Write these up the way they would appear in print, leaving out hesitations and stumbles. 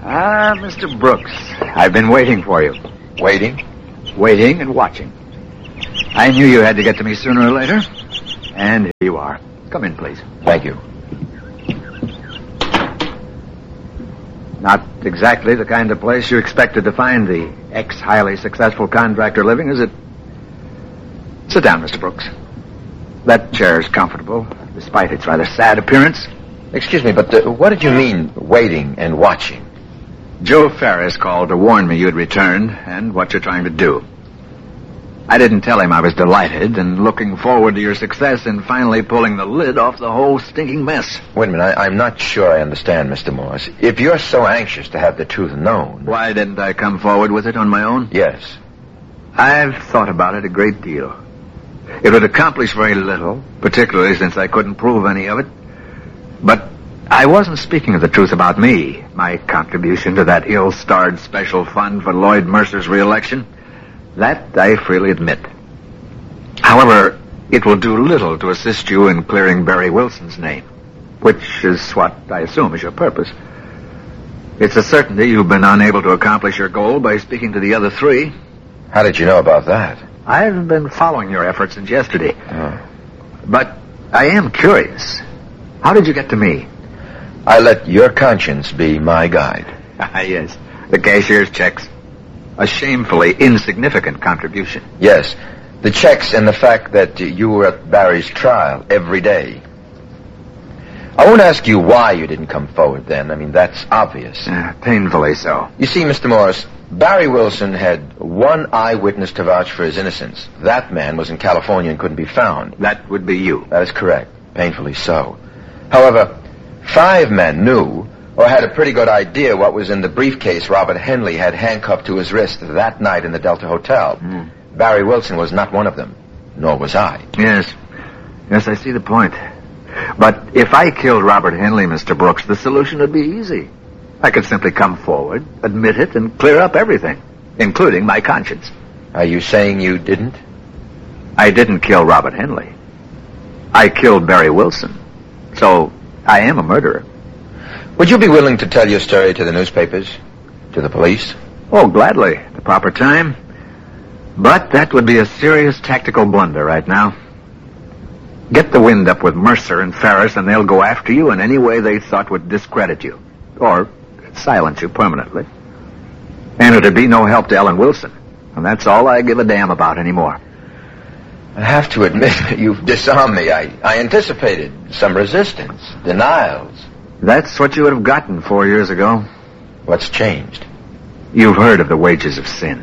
Ah, Mr. Brooks, I've been waiting for you. Waiting? Waiting and watching. I knew you had to get to me sooner or later. And here you are. Come in, please. Thank you. Not exactly the kind of place you expected to find the ex-highly successful contractor living, is it? Sit down, Mr. Brooks. That chair's comfortable, despite its rather sad appearance. Excuse me, but what did you mean, waiting and watching? Joe Ferris called to warn me you'd returned and what you're trying to do. I didn't tell him I was delighted and looking forward to your success in finally pulling the lid off the whole stinking mess. Wait a minute, I'm not sure I understand, Mr. Morse. If you're so anxious to have the truth known... Why didn't I come forward with it on my own? Yes. I've thought about it a great deal. It would accomplish very little, particularly since I couldn't prove any of it. But I wasn't speaking of the truth about me, my contribution to that ill-starred special fund for Lloyd Mercer's re-election. That I freely admit. However, it will do little to assist you in clearing Barry Wilson's name, which is what I assume is your purpose. It's a certainty you've been unable to accomplish your goal by speaking to the other three. How did you know about that? I've been following your efforts since yesterday. Oh. But I am curious. How did you get to me? I let your conscience be my guide. Yes, the cashier's checks. A shamefully insignificant contribution. Yes, the checks and the fact that you were at Barry's trial every day. I won't ask you why you didn't come forward then. I mean, that's obvious. Painfully so. You see, Mr. Morris, Barry Wilson had one eyewitness to vouch for his innocence. That man was in California and couldn't be found. That would be you. That is correct. Painfully so. However, 5 men knew or had a pretty good idea what was in the briefcase Robert Henley had handcuffed to his wrist that night in the Delta Hotel. Barry Wilson was not one of them, nor was I. Yes, I see the point. But if I killed Robert Henley, Mr. Brooks, the solution would be easy. I could simply come forward, admit it, and clear up everything, including my conscience. Are you saying you didn't? I didn't kill Robert Henley. I killed Barry Wilson. So I am a murderer. Would you be willing to tell your story to the newspapers? To the police? Oh, gladly. At the proper time. But that would be a serious tactical blunder right now. Get the wind up with Mercer and Ferris, and they'll go after you in any way they thought would discredit you. Or silence you permanently. And it'd be no help to Ellen Wilson. And that's all I give a damn about anymore. I have to admit, you've disarmed me. I anticipated some resistance, denials. That's what you would have gotten 4 years ago. What's changed? You've heard of the wages of sin.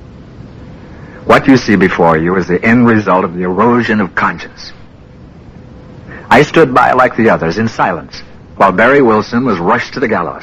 What you see before you is the end result of the erosion of conscience. I stood by like the others in silence, while Barry Wilson was rushed to the gallows.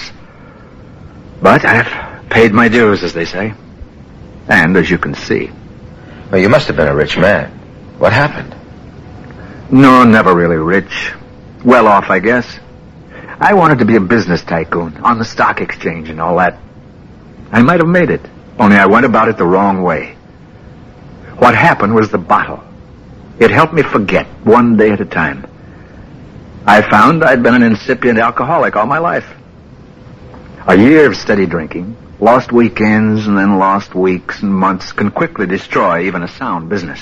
But I've paid my dues, as they say. And as you can see. Well, you must have been a rich man. What happened? No, never really rich. Well off, I guess. I wanted to be a business tycoon, on the stock exchange and all that. I might have made it, only I went about it the wrong way. What happened was the bottle. It helped me forget, one day at a time. I found I'd been an incipient alcoholic all my life. A year of steady drinking, lost weekends and then lost weeks and months can quickly destroy even a sound business.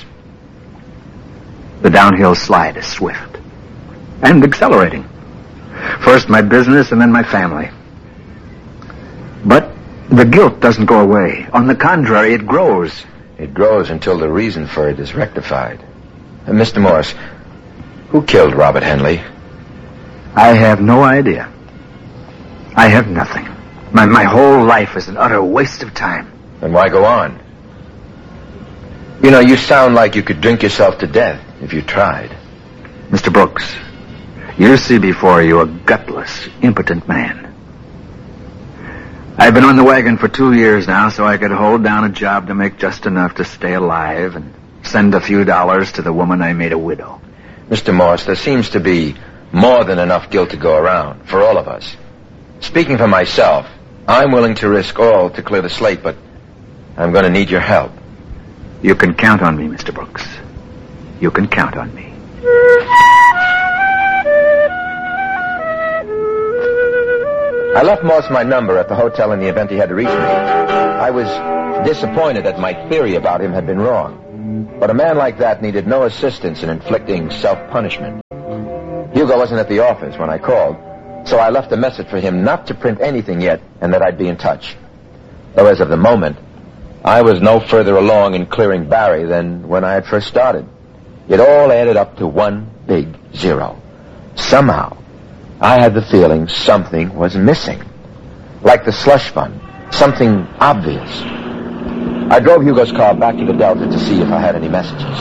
The downhill slide is swift and accelerating. First my business and then my family. But the guilt doesn't go away. On the contrary, it grows. It grows until the reason for it is rectified. Mr. Morris, who killed Robert Henley? I have no idea. I have nothing. My whole life is an utter waste of time. Then why go on? You know, you sound like you could drink yourself to death if you tried. Mr. Brooks, you see before you a gutless, impotent man. I've been on the wagon for 2 years now, so I could hold down a job to make just enough to stay alive and send a few dollars to the woman I made a widow. Mr. Morris, there seems to be more than enough guilt to go around for all of us. Speaking for myself, I'm willing to risk all to clear the slate, but I'm going to need your help. You can count on me, Mr. Brooks. You can count on me. I left Moss my number at the hotel in the event he had to reach me. I was disappointed that my theory about him had been wrong. But a man like that needed no assistance in inflicting self-punishment. Hugo wasn't at the office when I called, so I left a message for him not to print anything yet and that I'd be in touch. Though as of the moment, I was no further along in clearing Barry than when I had first started. It all added up to one big zero. Somehow, I had the feeling something was missing. Like the slush fund, something obvious. I drove Hugo's car back to the Delta to see if I had any messages.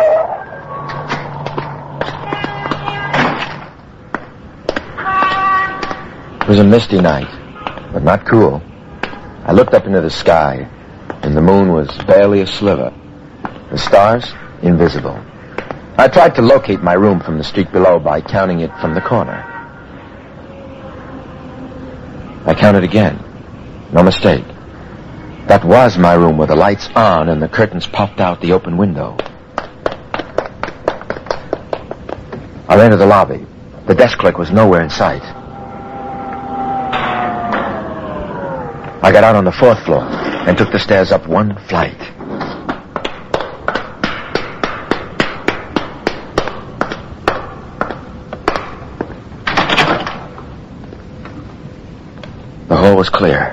It was a misty night, but not cool. I looked up into the sky, and the moon was barely a sliver. The stars, invisible. I tried to locate my room from the street below by counting it from the corner. I counted again. No mistake. That was my room with the lights on and the curtains puffed out the open window. I ran to the lobby. The desk clerk was nowhere in sight. I got out on the 4th floor and took the stairs up one flight. The hall was clear.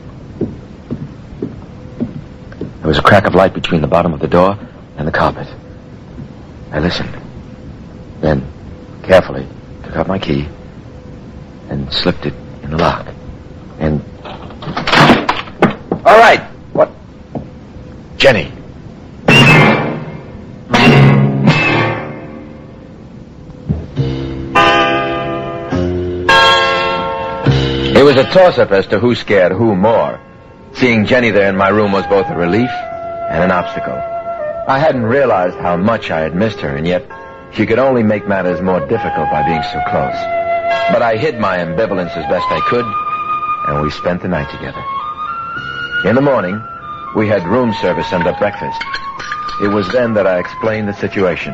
There was a crack of light between the bottom of the door and the carpet. I listened. Then, carefully, took out my key and slipped it in the lock. And... All right! What? Jenny. It was a toss-up as to who scared who more. Seeing Jenny there in my room was both a relief and an obstacle. I hadn't realized how much I had missed her, and yet she could only make matters more difficult by being so close. But I hid my ambivalence as best I could, and we spent the night together. In the morning, we had room service and a breakfast. It was then that I explained the situation.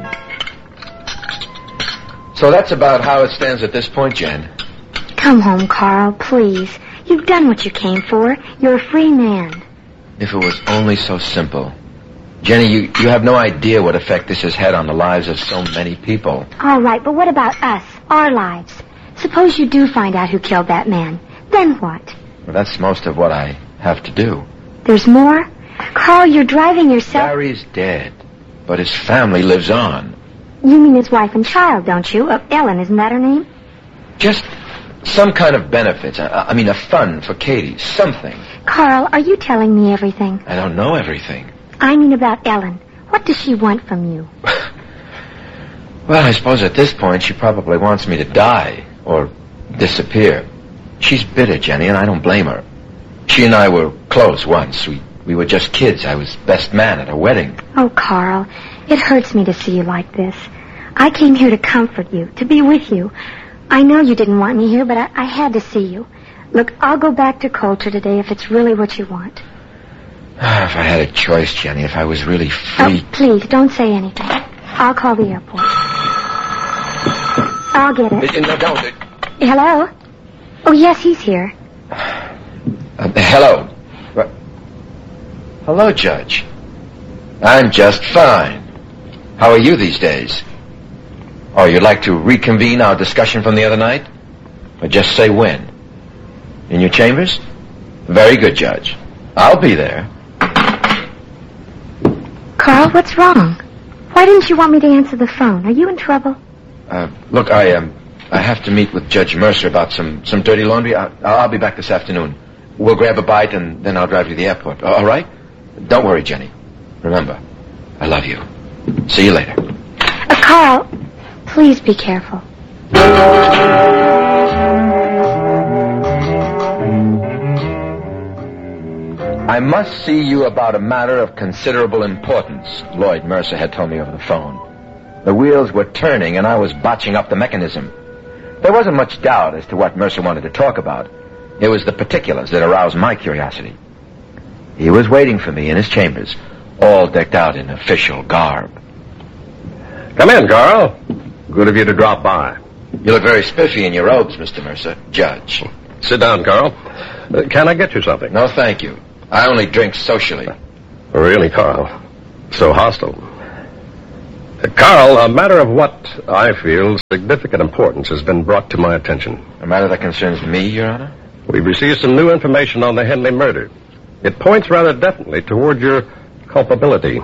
So that's about how it stands at this point, Jen. Come home, Carl, please. You've done what you came for. You're a free man. If it was only so simple. Jenny, you have no idea what effect this has had on the lives of so many people. All right, but what about us, our lives? Suppose you do find out who killed that man. Then what? Well, that's most of what I have to do. There's more? Carl, you're driving yourself... Barry's dead, but his family lives on. You mean his wife and child, don't you? Ellen, isn't that her name? Just some kind of benefits. I mean, a fund for Katie. Something. Carl, are you telling me everything? I don't know everything. I mean about Ellen. What does she want from you? Well, I suppose at this point she probably wants me to die or disappear. She's bitter, Jenny, and I don't blame her. She and I were close once. We were just kids. I was best man at her wedding. Oh, Carl, it hurts me to see you like this. I came here to comfort you, to be with you. I know you didn't want me here, but I had to see you. Look, I'll go back to Coulter today if it's really what you want. If I had a choice, Jenny, if I was really free... Oh, please, don't say anything. I'll call the airport. I'll get it. No, don't. Hello? Oh, yes, he's here. Hello. Hello, Judge. I'm just fine. How are you these days? Oh, you'd like to reconvene our discussion from the other night? Or just say when? In your chambers? Very good, Judge. I'll be there. Carl, what's wrong? Why didn't you want me to answer the phone? Are you in trouble? Look, I have to meet with Judge Mercer about some dirty laundry. I'll be back this afternoon. We'll grab a bite, and then I'll drive you to the airport. All right? Don't worry, Jenny. Remember, I love you. See you later. Carl, please be careful. I must see you about a matter of considerable importance, Lloyd Mercer had told me over the phone. The wheels were turning, and I was botching up the mechanism. There wasn't much doubt as to what Mercer wanted to talk about. It was the particulars that aroused my curiosity. He was waiting for me in his chambers, all decked out in official garb. Come in, Carl. Good of you to drop by. You look very spiffy in your robes, Mr. Mercer. Judge. Sit down, Carl. Can I get you something? No, thank you. I only drink socially. Really, Carl? So hostile. Carl, a matter of what I feel significant importance has been brought to my attention. A matter that concerns me, Your Honor? We've received some new information on the Henley murder. It points rather definitely toward your culpability.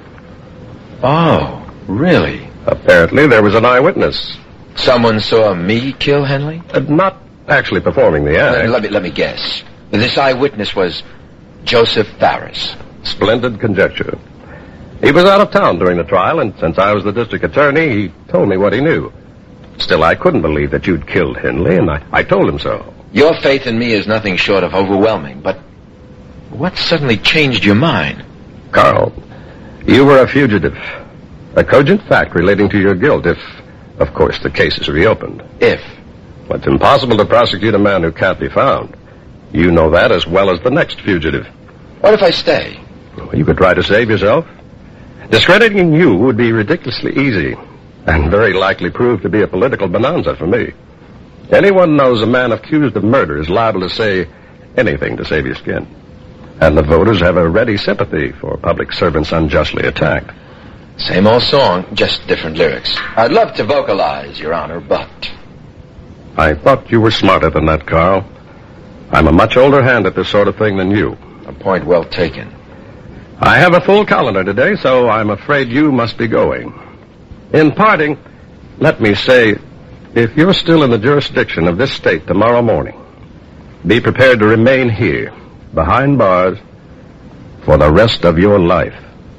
Oh, really? Apparently, there was an eyewitness. Someone saw me kill Henley? Not actually performing the act. Let me guess. This eyewitness was Joseph Farris. Splendid conjecture. He was out of town during the trial, and since I was the district attorney, he told me what he knew. Still, I couldn't believe that you'd killed Henley, and I told him so. Your faith in me is nothing short of overwhelming, but what suddenly changed your mind? Carl, you were a fugitive. A cogent fact relating to your guilt if, of course, the case is reopened. If? Well, it's impossible to prosecute a man who can't be found. You know that as well as the next fugitive. What if I stay? Well, you could try to save yourself. Discrediting you would be ridiculously easy, and very likely prove to be a political bonanza for me. Anyone knows a man accused of murder is liable to say anything to save your skin. And the voters have a ready sympathy for public servants unjustly attacked. Same old song, just different lyrics. I'd love to vocalize, Your Honor, but... I thought you were smarter than that, Carl. I'm a much older hand at this sort of thing than you. A point well taken. I have a full calendar today, so I'm afraid you must be going. In parting, let me say, if you're still in the jurisdiction of this state tomorrow morning, be prepared to remain here, behind bars, for the rest of your life.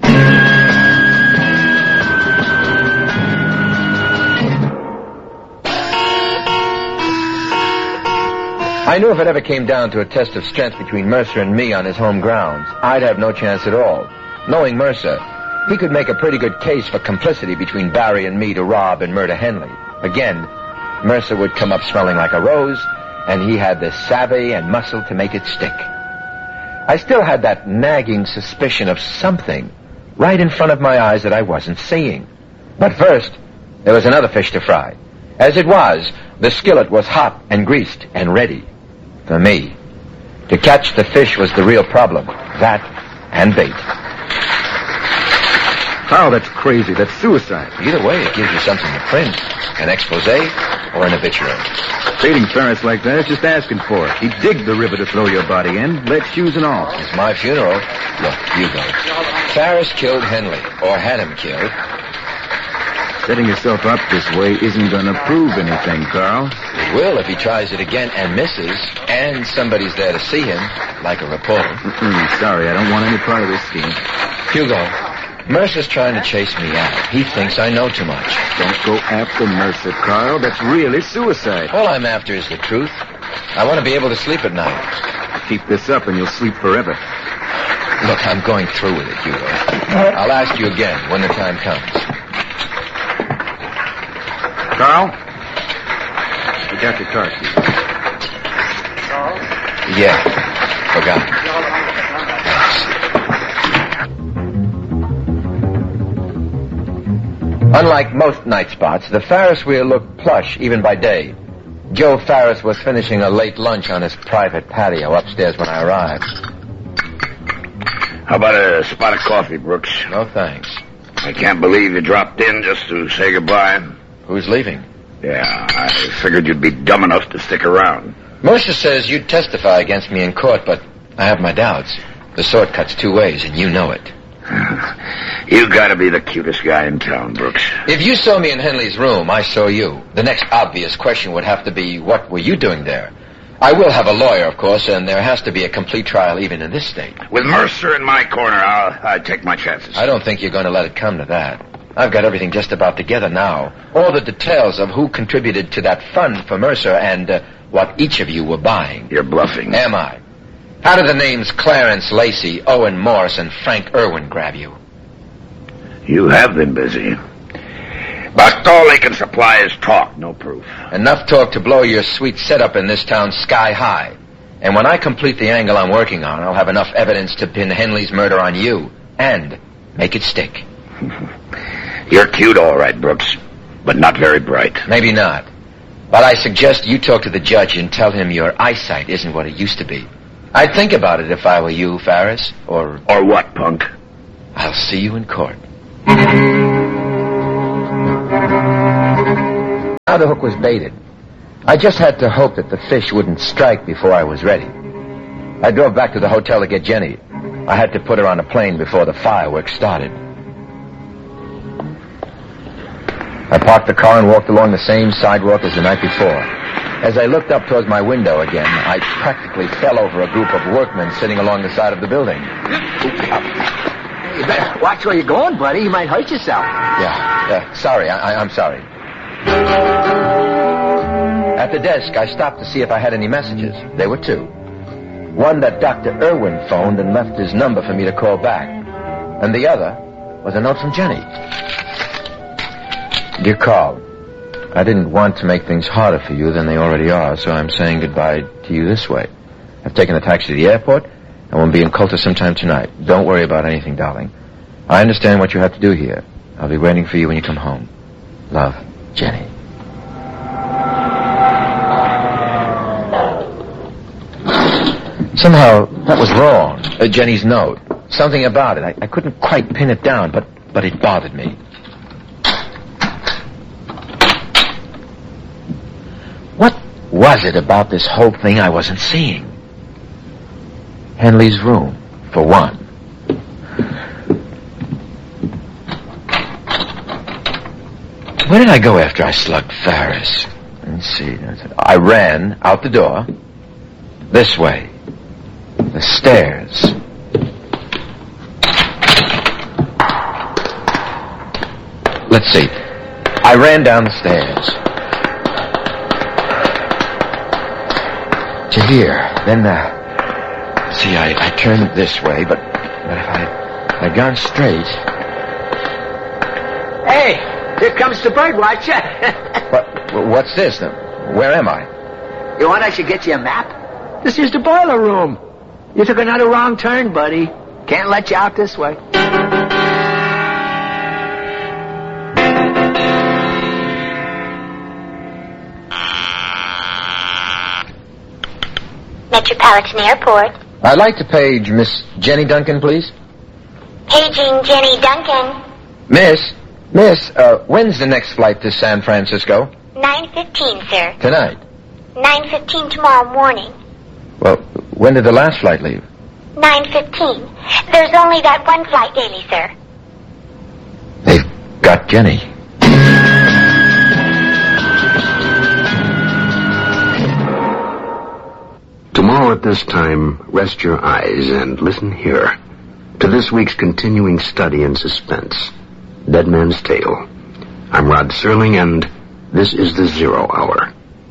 I knew if it ever came down to a test of strength between Mercer and me on his home grounds, I'd have no chance at all. Knowing Mercer, he could make a pretty good case for complicity between Barry and me to rob and murder Henley. Again, Mercer would come up smelling like a rose, and he had the savvy and muscle to make it stick. I still had that nagging suspicion of something right in front of my eyes that I wasn't seeing. But first, there was another fish to fry. As it was, the skillet was hot and greased and ready. For me, to catch the fish was the real problem. That and bait. Carl, that's crazy. That's suicide. Either way, it gives you something to print. An expose or an obituary. Baiting Ferris like that is just asking for it. He'd dig the river to throw your body in, lead shoes and all. It's my funeral. Look, you go. Ferris killed Henley, or had him killed. Setting yourself up this way isn't going to prove anything, Carl. It will if he tries it again and misses, and somebody's there to see him, like a reporter. Sorry, I don't want any part of this scheme. Hugo, Mercer's trying to chase me out. He thinks I know too much. Don't go after Mercer, Carl. That's really suicide. All I'm after is the truth. I want to be able to sleep at night. Keep this up and you'll sleep forever. Look, I'm going through with it, Hugo. I'll ask you again when the time comes. Carl? I got your car keys. Carl? Yeah. Forgot. Thanks. Unlike most night spots, the Ferris wheel looked plush even by day. Joe Ferris was finishing a late lunch on his private patio upstairs when I arrived. How about a spot of coffee, Brooks? No, thanks. I can't believe you dropped in just to say goodbye. Who's leaving? Yeah, I figured you'd be dumb enough to stick around. Mercer says you'd testify against me in court, but I have my doubts. The sword cuts two ways, and you know it. You gotta be the cutest guy in town, Brooks. If you saw me in Henley's room, I saw you. The next obvious question would have to be, what were you doing there? I will have a lawyer, of course, and there has to be a complete trial even in this state. With Mercer in my corner, I'll take my chances. I don't think you're going to let it come to that. I've got everything just about together now. All the details of who contributed to that fund for Mercer and what each of you were buying. You're bluffing. Am I? How did the names Clarence Lacey, Owen Morse, and Frank Irwin grab you? You have been busy. But all they can supply is talk, no proof. Enough talk to blow your sweet setup in this town sky high. And when I complete the angle I'm working on, I'll have enough evidence to pin Henley's murder on you and make it stick. You're cute, all right, Brooks, but not very bright. Maybe not. But I suggest you talk to the judge and tell him your eyesight isn't what it used to be. I'd think about it if I were you, Ferris. Or what, punk? I'll see you in court. Now the hook was baited. I just had to hope that the fish wouldn't strike before I was ready. I drove back to the hotel to get Jenny. I had to put her on a plane before the fireworks started. I parked the car and walked along the same sidewalk as the night before. As I looked up towards my window again, I practically fell over a group of workmen sitting along the side of the building. You better watch where you're going, buddy. You might hurt yourself. Sorry. I'm sorry. At the desk, I stopped to see if I had any messages. There were two. One that Dr. Irwin phoned and left his number for me to call back. And the other was a note from Jenny. Dear Carl, I didn't want to make things harder for you than they already are, so I'm saying goodbye to you this way. I've taken a taxi to the airport and will be in Colter sometime tonight. Don't worry about anything, darling. I understand what you have to do here. I'll be waiting for you when you come home. Love, Jenny. Somehow, that was wrong. Jenny's note. Something about it. I couldn't quite pin it down, but it bothered me. What was it about this whole thing I wasn't seeing? Henley's room, for one. Where did I go after I slugged Ferris? Let me see. I ran out the door. This way. The stairs. Let's see. I ran down the stairs. To here. Then, see, I turned this way, but if I'd gone straight... Hey, here comes the bird watcher. What's this? Where am I? You want I should get you a map? This is the boiler room. You took another wrong turn, buddy. Can't let you out this way. Metropolitan Airport. I'd like to page Miss Jenny Duncan, please. Paging Jenny Duncan. Miss, when's the next flight to San Francisco? 9:15, sir. Tonight. 9:15 tomorrow morning. Well, when did the last flight leave? 9:15. There's only that one flight daily, sir. They've got Jenny. Tomorrow at this time, rest your eyes and listen here to this week's continuing study in suspense, Dead Man's Tale. I'm Rod Serling, and this is the Zero Hour.